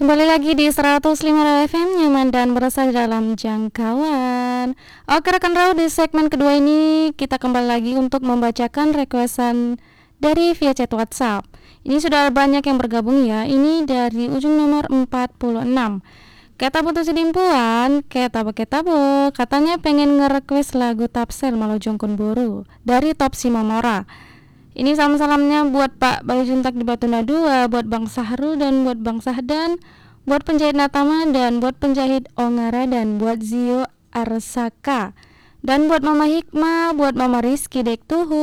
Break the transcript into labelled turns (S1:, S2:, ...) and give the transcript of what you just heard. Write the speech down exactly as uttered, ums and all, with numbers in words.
S1: Kembali lagi di seratus lima F M, nyaman dan berasa dalam jangkauan. Oke rekan Rau, di segmen kedua ini kita kembali lagi untuk membacakan requestan dari via chat WhatsApp. Ini sudah banyak yang bergabung ya. Ini dari ujung nomor empat puluh enam. Kata putus dimpuan, kata beketabo, katanya pengen nge-request lagu Tapsel Malo Jongkon Boru dari Top Simomora. Ini salam-salamnya buat Pak Bayu Juntak di Batuna dua, buat Bang Sahrul dan buat Bang Sahdan, buat penjahit Natama dan buat penjahit Ongara dan buat Zio Arsaka, dan buat Mama Hikmah, buat Mama Rizky Dek Tuhu,